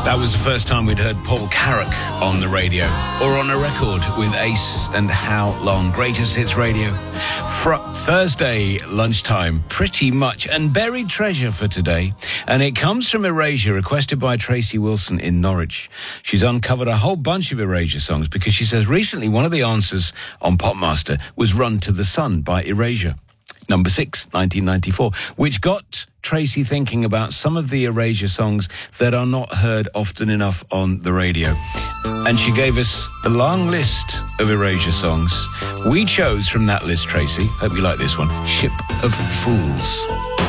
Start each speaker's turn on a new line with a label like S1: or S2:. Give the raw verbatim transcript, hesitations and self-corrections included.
S1: That was the first time we'd heard Paul Carrack on the radio, or on a record with Ace and How Long. Greatest Hits Radio. Fr- Thursday lunchtime, pretty much, and buried treasure for today. And it comes from Erasure, requested by Tracy Wilson in Norwich. She's uncovered a whole bunch of Erasure songs because she says recently one of the answers on Popmaster was Run to the Sun by Erasure. Number six, nineteen ninety-four, which got Tracy thinking about some of the Erasure songs that are not heard often enough on the radio. And she gave us a long list of Erasure songs. We chose from that list, Tracy, hope you like this one, Ship of Fools.